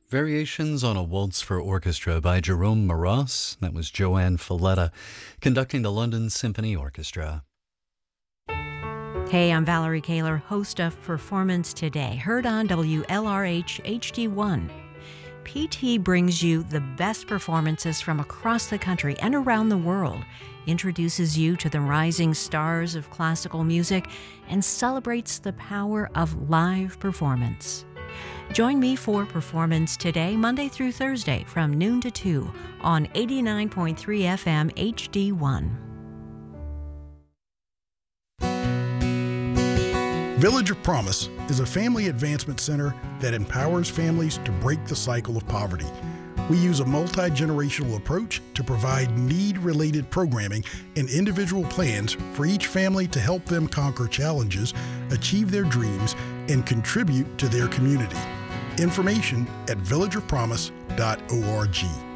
Variations on a Waltz for Orchestra by Jerome Maras. That was Joanne Falletta conducting the London Symphony Orchestra. Hey, I'm Valerie Kaler, host of Performance Today, heard on WLRH HD1. PT brings you the best performances from across the country and around the world, introduces you to the rising stars of classical music, and celebrates the power of live performance. Join me for Performance Today, Monday through Thursday from noon to 2 on 89.3 FM HD1. Village of Promise is a family advancement center that empowers families to break the cycle of poverty. We use a multi-generational approach to provide need-related programming and individual plans for each family to help them conquer challenges, achieve their dreams, and contribute to their community. Information at villageofpromise.org.